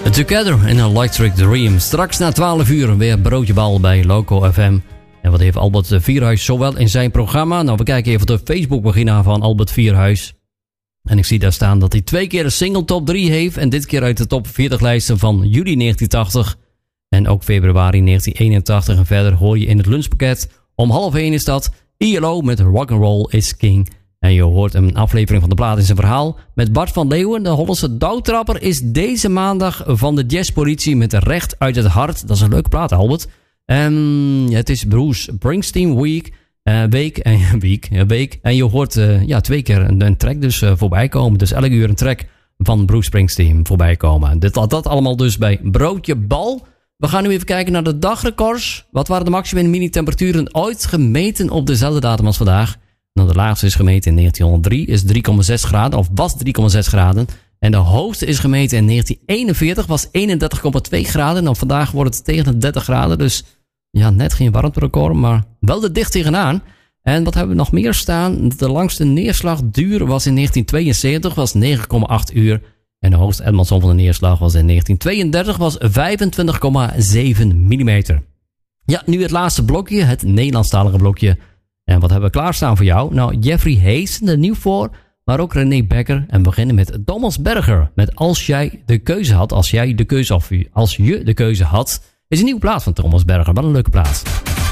Together in Electric Dream. Straks na 12 uur weer broodjebal bij Loco FM. En wat heeft Albert Vierhuis zowel in zijn programma? Nou, we kijken even op de Facebookpagina van Albert Vierhuis. En ik zie daar staan dat hij 2 keer een single top 3 heeft. En dit keer uit de top 40 lijsten van juli 1980. En ook februari 1981. En verder hoor je in het lunchpakket. Om 12:30 is dat ILO met Rock'n'Roll is King. En je hoort een aflevering van de plaat in zijn verhaal. Met Bart van Leeuwen, de Hollandse douwtrapper, is deze maandag van de jazzpolitie met Recht uit het Hart. Dat is een leuke plaat, Albert. Het is Bruce Springsteen week. En je hoort 2 keer een track dus voorbij komen. Dus elk uur een track van Bruce Springsteen voorbij komen. Dat allemaal dus bij Broodje Bal. We gaan nu even kijken naar de dagrecords. Wat waren de maximum en mini-temperaturen ooit gemeten op dezelfde datum als vandaag? Nou, de laagste is gemeten in 1903, is 3,6 graden, of was 3,6 graden. En de hoogste is gemeten in 1941, was 31,2 graden. Nou, vandaag wordt het tegen de 30 graden, dus ja, net geen warmterecord, maar wel er dicht tegenaan. En wat hebben we nog meer staan? De langste neerslagduur was in 1972, was 9,8 uur. En de hoogste Edmondson van de neerslag was in 1932, was 25,7 millimeter. Ja, nu het laatste blokje, het Nederlandstalige blokje. En wat hebben we klaarstaan voor jou? Nou, Jeffrey Hayes, de nieuw voor, maar ook René Becker. En we beginnen met Thomas Berger. Met Als jij de keuze had, als je de keuze had. Is een nieuwe plaat van Thomas Berger. Wat een leuke plaat.